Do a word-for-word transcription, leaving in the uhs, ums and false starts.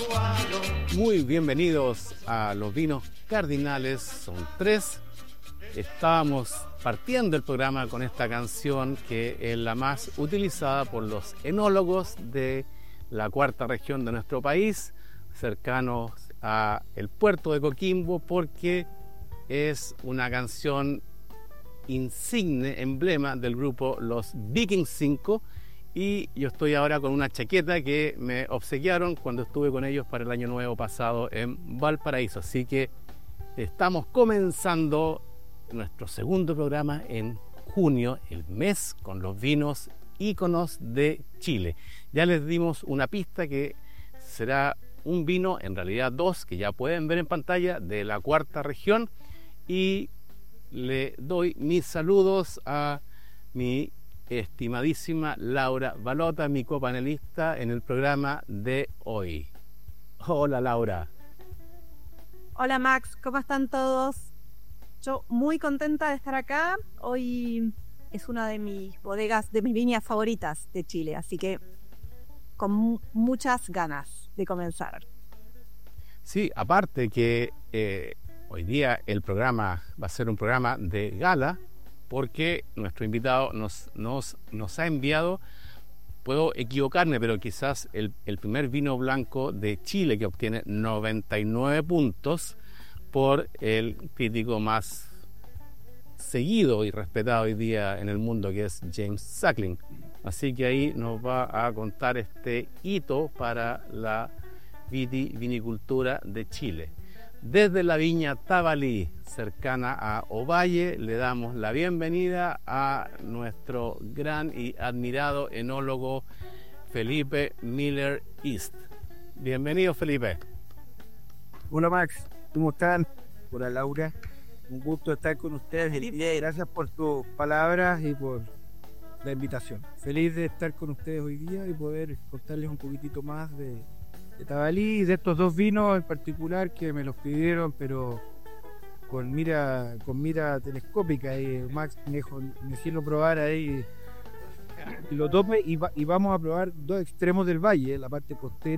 Muy bienvenidos a los vinos cardinales, son tres. Estábamos partiendo el programa con esta canción que es la más utilizada por los enólogos de la cuarta región de nuestro país, cercanos a el puerto de Coquimbo, porque es una canción insigne, emblema del grupo Los Vikings cinco, y yo estoy ahora con una chaqueta que me obsequiaron cuando estuve con ellos para el año nuevo pasado en Valparaíso. Así que estamos comenzando nuestro segundo programa en junio, el mes con los vinos íconos de Chile. Ya les dimos una pista que será un vino, en realidad dos, que ya pueden ver en pantalla, de la cuarta región, y le doy mis saludos a mi estimadísima Laura Balota, mi copanelista en el programa de hoy. Hola, Laura. Hola, Max, ¿cómo están todos? Yo muy contenta de estar acá. Hoy es una de mis bodegas, de mis viñas favoritas de Chile, así que con mu- muchas ganas de comenzar. Sí, aparte que eh, hoy día el programa va a ser un programa de gala, porque nuestro invitado nos, nos, nos ha enviado, puedo equivocarme, pero quizás el, el primer vino blanco de Chile que obtiene noventa y nueve puntos por el crítico más seguido y respetado hoy día en el mundo, que es James Suckling. Así que ahí nos va a contar este hito para la vitivinicultura de Chile. Desde la viña Tabalí, cercana a Ovalle, le damos la bienvenida a nuestro gran y admirado enólogo Felipe Miller East. Bienvenido, Felipe. Hola, Max, ¿cómo están? Hola, Laura, un gusto estar con ustedes el día y gracias por tus palabras y por la invitación. Feliz de estar con ustedes hoy día y poder contarles un poquitito más de de Tabalí y de estos dos vinos en particular que me los pidieron, pero con mira con mira telescópica, y Max me dejó, me hicieron probar ahí y lo tope y, va, y vamos a probar dos extremos del valle, la parte costera